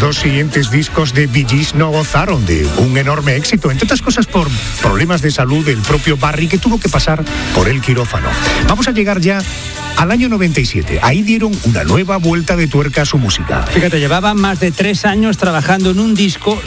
dos siguientes discos de Bee Gees no gozaron de un enorme éxito, entre otras cosas por problemas de salud del propio Barry, que tuvo que pasar por el quirófano. Vamos a llegar ya al año 97. Ahí dieron una nueva vuelta de tuerca a su música. Fíjate, llevaban más de 3 años trabajando en un disco